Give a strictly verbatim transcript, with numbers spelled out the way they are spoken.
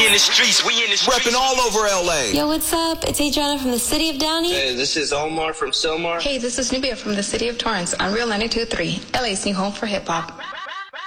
in the streets, we in the streets. Repping all over L A. Yo, what's up? It's Adriana from the city of Downey. Hey, this is Omar from Silmar. Hey, this is Nubia from the city of Torrance on Real ninety-two point three, L A's new home for hip-hop.